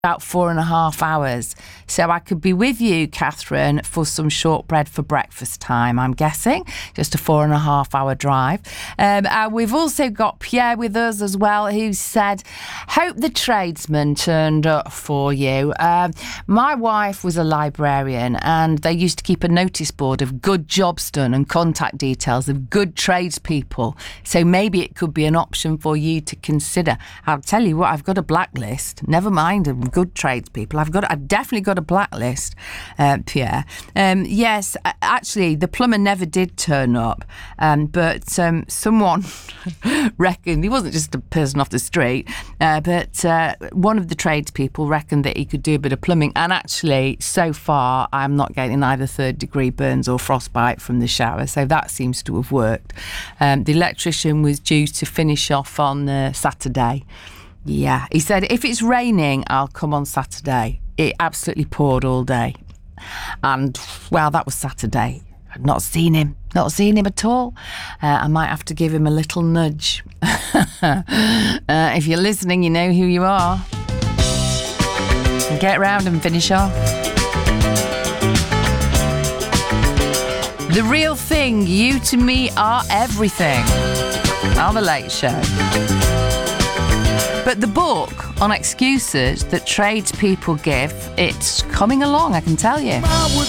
about 4.5 hours. So I could be with you, Catherine, for some shortbread for breakfast time, I'm guessing. Just a 4.5 hour drive. We've also got Pierre with us as well, who said, hope the tradesman turned up for you. My wife was a librarian and they used to keep a notice board of good jobs done and contact details of good tradespeople. So maybe it could be an option for you to consider. I'll tell you what, I've got a blacklist. Never mind good tradespeople. I've definitely got a blacklist, Pierre. Yes, actually, the plumber never did turn up, but someone reckoned, he wasn't just a person off the street, but one of the tradespeople reckoned that he could do a bit of plumbing. And actually, so far, I'm not getting either third-degree burns or frostbite from the shower, so that seems to have worked. The electrician was due to finish off on Saturday. Yeah, he said, if it's raining, I'll come on Saturday. It absolutely poured all day. And, well, that was Saturday. I'd not seen him at all. I might have to give him a little nudge. If you're listening, you know who you are. Get round and finish off. The Real Thing, You to Me Are Everything. On The Late Show. But the book on excuses that tradespeople give, it's coming along, I can tell you. I would